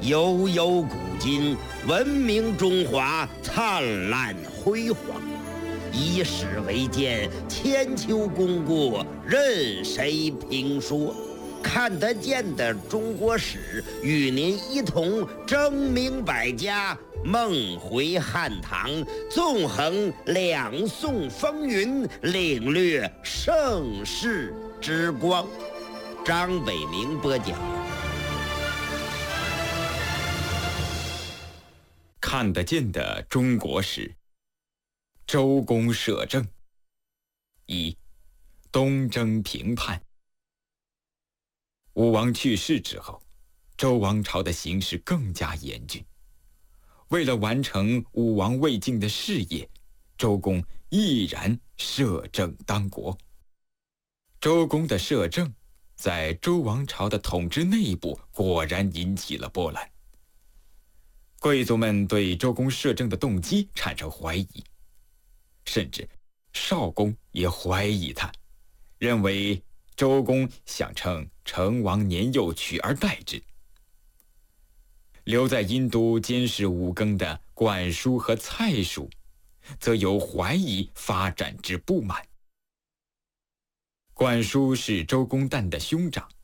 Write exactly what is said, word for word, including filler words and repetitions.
悠悠古今，文明中华灿烂辉煌。以史为鉴，千秋功过任谁评说。看得见的中国史，与您一同争明百家，梦回汉唐，纵横两宋风云，领略盛世之光。张北明播讲。 看得见的中国史，周公摄政。一、东征平叛。武王去世之后，周王朝的形势更加严峻。为了完成武王未尽的事业，周公毅然摄政当国。周公的摄政在周王朝的统治内部果然引起了波澜。贵族们对周公摄政的动机产生怀疑，甚至少公也怀疑他，认为周公想趁成王年幼取而代之。留在殷都监视五更的管叔和蔡叔，则由怀疑发展至不满。管叔是周公旦的兄长，